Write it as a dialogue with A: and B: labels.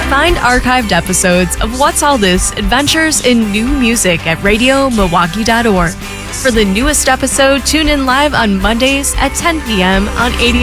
A: Find archived episodes of What's All This Adventures in New Music at radiomilwaukee.org. For the newest episode, tune in live on Mondays at 10 p.m. on 80.